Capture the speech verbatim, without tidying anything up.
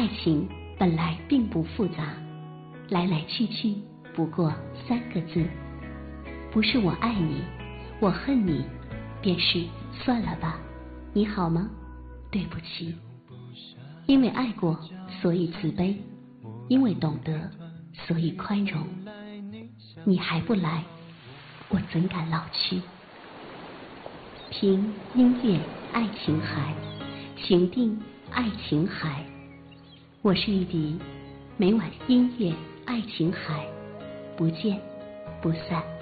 爱情本来并不复杂，来来去去不过三个字，不是我爱你，我恨你，便是算了吧，你好吗？对不起。因为爱过，所以慈悲；因为懂得，所以宽容。你还不来，我怎敢老去？听音乐爱琴海，情定爱琴海。我是玉笛，每晚音乐爱琴海，不见不散。